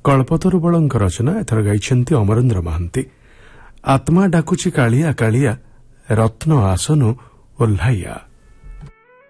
कल्पतरु बळଙ୍କ रचना एथर गाइछन्ति अमरेन्द्र महांती। आत्मा डाकुची कालिया कालिया रत्न आसनु ओह्लाइया।